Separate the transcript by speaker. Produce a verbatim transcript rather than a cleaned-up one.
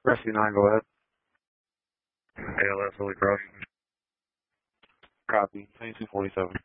Speaker 1: Rescue nine, go ahead.
Speaker 2: A L S Holy Cross.
Speaker 1: Copy. twenty-two forty-seven.